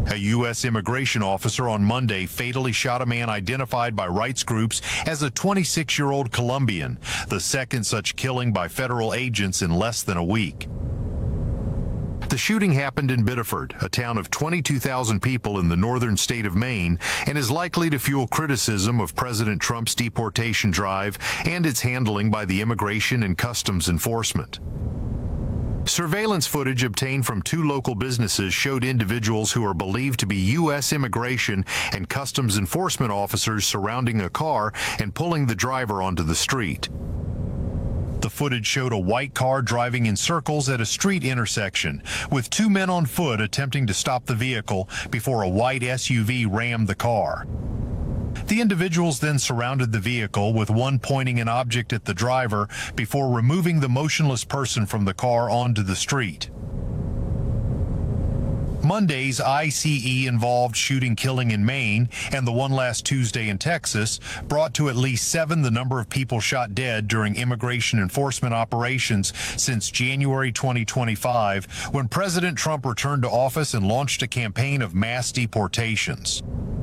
A U.S. immigration officer on Monday fatally shot a man identified by rights groups as a 26-year-old Colombian, the second such killing by federal agents in less than a week. The shooting happened in Biddeford, a town of 22,000 people in the northern state of Maine, and is likely to fuel criticism of President Trump's deportation drive and its handling by the Immigration and Customs Enforcement. Surveillance footage obtained from two local businesses showed individuals who are believed to be U.S. Immigration and Customs Enforcement officers surrounding a car and pulling the driver onto the street. The footage showed a white car driving in circles at a street intersection, with two men on foot attempting to stop the vehicle before a white SUV rammed the car. The individuals then surrounded the vehicle, with one pointing an object at the driver before removing the motionless person from the car onto the street. Monday's ICE-involved shooting-killing in Maine and the one last Tuesday in Texas brought to at least 7 the number of people shot dead during immigration enforcement operations since January 2025, when President Trump returned to office and launched a campaign of mass deportations.